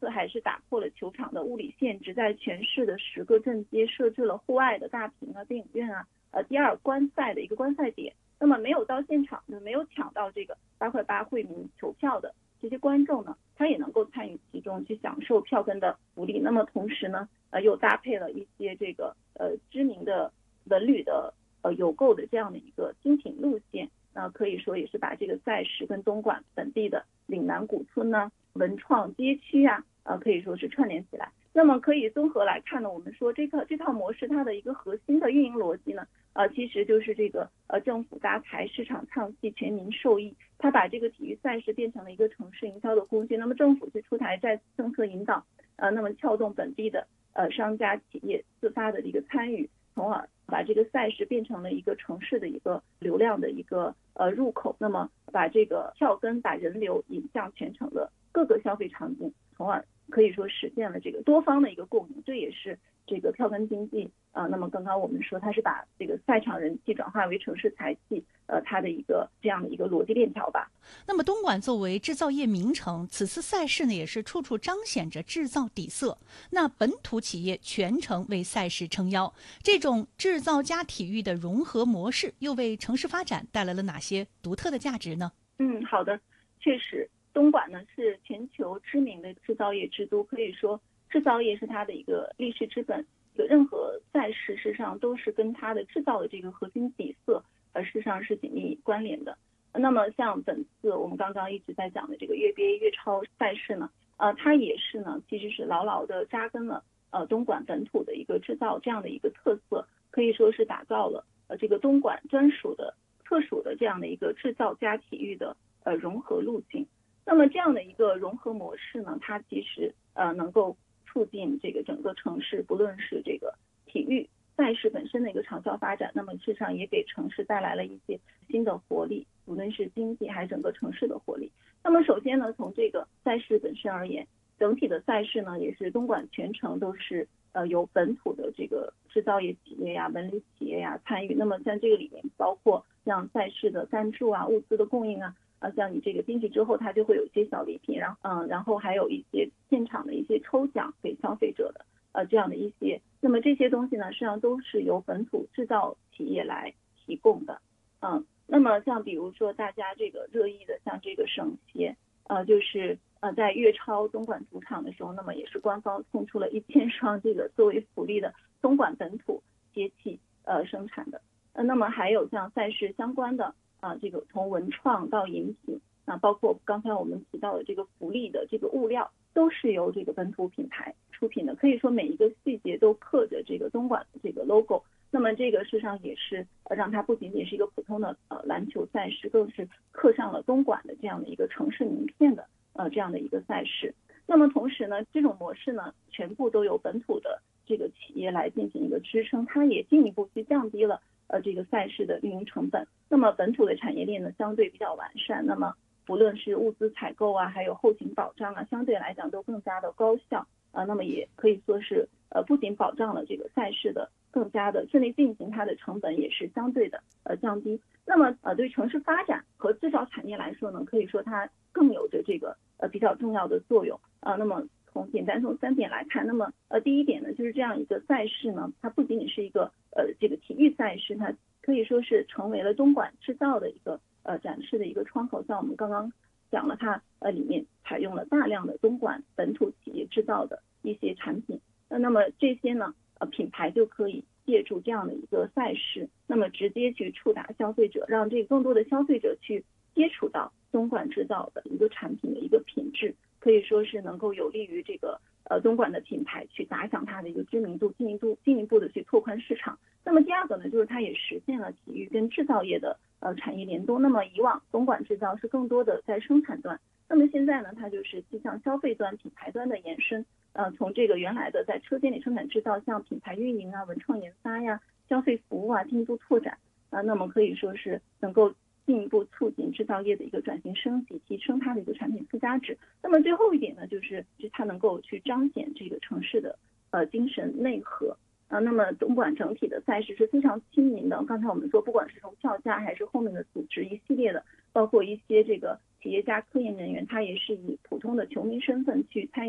次还是打破了球场的物理限制，在全市的10个镇街设置了户外的大屏啊、电影院啊，第二观赛的一个观赛点。那么没有到现场的、没有抢到这个8.8块惠民球票的这些观众呢，他也能够参与其中，去享受票根的福利。那么同时呢，又搭配了一些这个知名的文旅的有购的这样的一个精品路线。可以说也是把这个赛事跟东莞本地的岭南古村呢、文创街区啊，可以说是串联起来。那么可以综合来看呢，我们说这套模式它的一个核心的运营逻辑呢，其实就是这个政府搭台、市场唱戏、全民受益。它把这个体育赛事变成了一个城市营销的工具。那么政府去出台再次政策引导，那么撬动本地的商家企业自发的一个参与，从而把这个赛事变成了一个城市的一个流量的一个入口。那么把这个票根、把人流引向全城的各个消费场景，从而可以说实现了这个多方的一个共赢。这也是这个票根经济那么刚刚我们说它是把这个赛场人气转化为城市财气，它的一个这样的一个逻辑链条吧。 那么东莞作为制造业名城，此次赛事呢也是处处彰显着制造底色。那本土企业全程为赛事撑腰，这种制造加体育的融合模式，又为城市发展带来了哪些独特的价值呢？ 好的，确实，东莞呢是全球知名的制造业之都，可以说制造业是它的一个历史之本。任何赛事事实上都是跟它的制造的这个核心底色事实上是紧密关联的。那么像本次我们刚刚一直在讲的这个粤 BA 粤超赛事呢，它也是呢其实是牢牢的扎根了东莞本土的一个制造这样的一个特色，可以说是打造了这个东莞专属的特属的这样的一个制造加体育的融合路径。那么这样的一个融合模式呢，它其实能够促进这个整个城市，不论是这个体育赛事本身的一个长效发展，那么事实上也给城市带来了一些新的活力，无论是经济还是整个城市的活力。那么首先呢，从这个赛事本身而言，整体的赛事呢也是东莞全程都是由本土的这个制造业企业呀、文旅企业呀参与。那么像这个里面包括像赛事的赞助啊、物资的供应啊，像你这个进去之后，它就会有一些小礼品，然后还有一些现场的一些抽奖给消费者的这样的一些。那么这些东西呢，实际上都是由本土制造企业来提供的。那么像比如说大家这个热议的，像这个省协，就是在粤超东莞主场的时候，那么也是官方送出了1000双这个作为福利的东莞本土接器生产的。那么还有像赛事相关的这个从文创到饮品包括刚才我们提到的这个福利的这个物料，都是由这个本土品牌出品的。可以说每一个细节都刻着这个东莞的这个 logo。那么这个事实上也是让它不仅仅是一个普通的篮球赛事，更是刻上了东莞的这样的一个城市名片的这样的一个赛事。那么同时呢，这种模式呢，全部都由本土的这个企业来进行一个支撑，它也进一步去降低了这个赛事的运营成本。那么本土的产业链呢，相对比较完善，那么不论是物资采购啊，还有后勤保障啊，相对来讲都更加的高效那么也可以说是不仅保障了这个赛事的更加的顺利进行，它的成本也是相对的降低。那么对城市发展和制造产业来说呢，可以说它更有着这个比较重要的作用那么简单从3点来看，那么第一点呢，就是这样一个赛事呢，它不仅仅是一个这个体育赛事，它可以说是成为了东莞制造的一个展示的一个窗口。像我们刚刚讲了，它里面采用了大量的东莞本土企业制造的一些产品。那么这些呢品牌就可以借助这样的一个赛事，那么直接去触达消费者，让这个更多的消费者去接触到东莞制造的一个产品的一个品质，可以说是能够有利于这个东莞的品牌去打响它的一个知名度，进一步的去拓宽市场。那么第二个呢，就是它也实现了体育跟制造业的产业联动。那么以往东莞制造是更多的在生产端，那么现在呢，它就是向消费端、品牌端的延伸。从这个原来的在车间里生产制造，像品牌运营啊、文创研发呀、消费服务啊进一步拓展那么可以说是能够进一步促进制造业的一个转型升级，提升它的一个产品附加值。那么最后一点呢，就是它能够去彰显这个城市的精神内核那么东莞整体的赛事是非常亲民的。刚才我们说，不管是从票价还是后面的组织一系列的，包括一些这个企业家、科研人员，他也是以普通的球迷身份去参与